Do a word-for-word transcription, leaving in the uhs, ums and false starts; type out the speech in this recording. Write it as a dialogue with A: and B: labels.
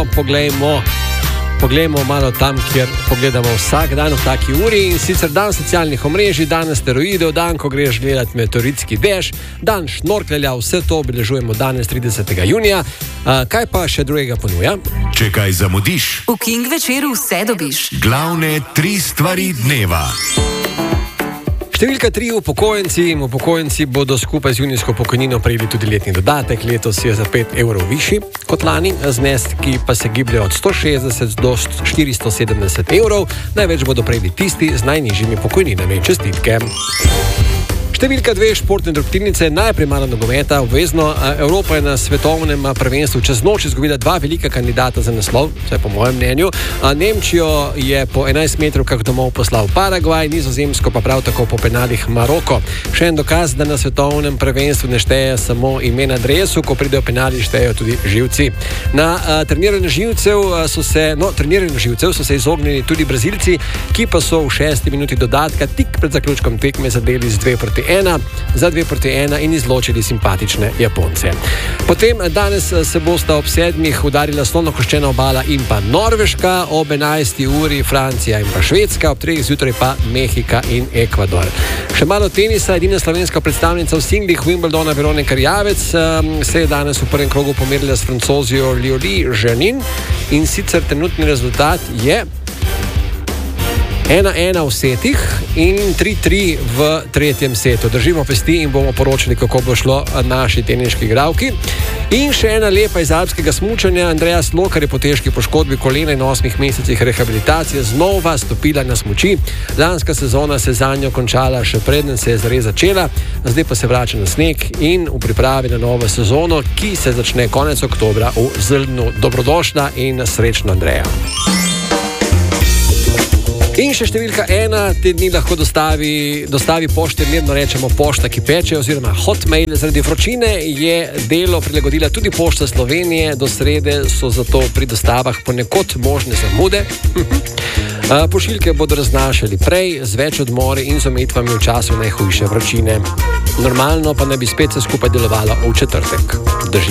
A: no, poglejmo. Poglejmo malo tam, kjer pogledamo vsak dan v taki uri, in sicer dan socialnih omrežij, dan asteroidov, dan, ko greš gledati meteoritski dež, dan šnorklja, vse to obeležujemo danes tridesetega junija. Uh, kaj pa še drugega ponuja?
B: Če kaj zamudiš,
C: v King večeru vse dobiš.
B: Glavne tri stvari dneva.
A: Številka tri, upokojenci. Upokojenci bodo skupaj z junijsko pokojnino prejeli tudi letni dodatek. Letos je za pet evrov višji kot lani, zneski pa se gibljajo od sto šestdeset do štiristo sedemdeset evrov. Največ bodo prejeli tisti z najnižjimi pokojninami. Čestitke. Številka dve, športne drobtinice, najprej malo nogometa, obvezno. Evropa je na svetovnem prvenstvu čez noč izgubila dva velika kandidata za naslov, vsaj po mojem mnenju. Nemčijo je po enajst metrovkah domov poslal Paragvaj, Nizozemsko pa prav tako po penalih Maroko. Še en dokaz, da na svetovnem prvenstvu ne šteje samo ime na dresu, ko pridejo penali, štejejo tudi živci. Na uh, treniranju živcev so se, no, treniranju živcev so se izognili tudi Brazilci, ki pa so v šesti minuti dodatka tik pred zaključkom tekme zadeli z dve proti ena, za dve proti ena in izločili simpatične Japonce. Potem danes se bosta ob sedmih udarila Slonokoščena obala in pa Norveška, ob enajsti uri Francija in pa Švedska, ob treh zjutraj pa Mehika in Ekvador. Še malo tenisa, edina slovenska predstavnica v singlih Wimbledona Veronika Rijavec se je danes v prvem krogu pomerila s Francozijo Lioli Ženin, in sicer trenutni rezultat je ena ena v setih in tri tri v tretjem setu. Držimo pesti in bomo poročali, kako bo šlo naši teniški igralki. In še ena lepa iz alpskega smučanja. Andreja Slokar je po težki poškodbi kolena in osmih mesecih rehabilitacije znova stopila na smuči. Lanska sezona se za njo končala še preden se je zares začela, zdaj pa se vrača na sneg in v pripravi na novo sezono, ki se začne konec oktobra v Zrnu. Dobrodošla in srečno, Andreja. In še številka ena, te dni lahko dostavi, dostavi pošte, mirno rečemo pošta, ki peče, oziroma Hotmail. Zaradi vročine je delo prilagodila tudi Pošta Slovenije. Do srede so zato pri dostavah ponekod možne zamude. Pošiljke bodo raznašali prej, z več odmori in z omejitvami v času najhujše vročine. Normalno pa naj bi spet se skupaj delovalo v četrtek. Drži.